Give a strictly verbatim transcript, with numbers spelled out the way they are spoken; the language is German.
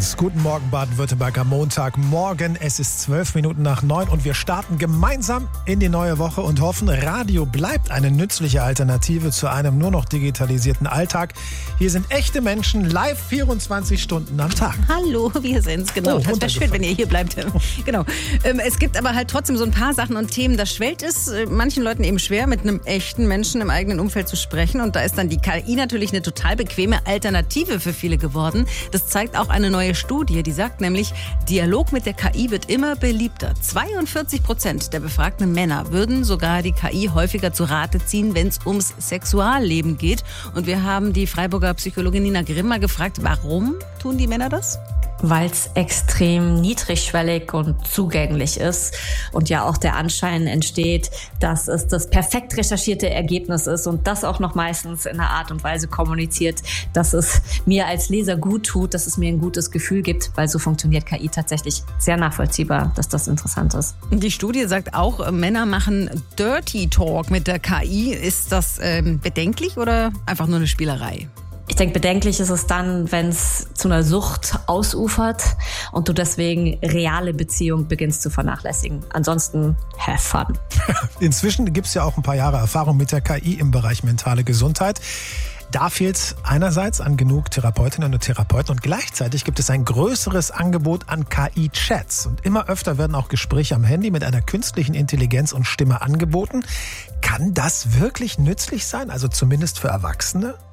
eins. Guten Morgen Baden-Württemberg am Montagmorgen. Es ist zwölf Minuten nach neun und wir starten gemeinsam in die neue Woche und hoffen, Radio bleibt eine nützliche Alternative zu einem nur noch digitalisierten Alltag. Hier sind echte Menschen live vierundzwanzig Stunden am Tag. Hallo, wir sind's, genau. Oh, das wäre schön, wenn ihr hier bleibt. Genau. Ähm, es gibt aber halt trotzdem so ein paar Sachen und Themen, da schwellt es äh, manchen Leuten eben schwer, mit einem echten Menschen im eigenen Umfeld zu sprechen. Und da ist dann die K I natürlich eine total bequeme Alternative für viele geworden. Das zeigt auch eine neue Studie, die sagt nämlich, Dialog mit der K I wird immer beliebter. zweiundvierzig Prozent der befragten Männer würden sogar die K I häufiger zu Rate ziehen, wenn es ums Sexualleben geht. Und wir haben die Freiburger Psychologin Nina Grimm mal gefragt, warum tun die Männer das? Weil es extrem niedrigschwellig und zugänglich ist und ja auch der Anschein entsteht, dass es das perfekt recherchierte Ergebnis ist und das auch noch meistens in einer Art und Weise kommuniziert, dass es mir als Leser gut tut, dass es mir ein gutes Gefühl gibt, weil so funktioniert K I tatsächlich sehr nachvollziehbar, dass das interessant ist. Die Studie sagt auch, Männer machen Dirty Talk mit der K I. Ist das ähm, bedenklich oder einfach nur eine Spielerei? Ich denke, bedenklich ist es dann, wenn es zu einer Sucht ausufert und du deswegen reale Beziehungen beginnst zu vernachlässigen. Ansonsten, have fun. Inzwischen gibt es ja auch ein paar Jahre Erfahrung mit der K I im Bereich mentale Gesundheit. Da fehlt es einerseits an genug Therapeutinnen und Therapeuten und gleichzeitig gibt es ein größeres Angebot an K I-Chats. Und immer öfter werden auch Gespräche am Handy mit einer künstlichen Intelligenz und Stimme angeboten. Kann das wirklich nützlich sein? Also zumindest für Erwachsene?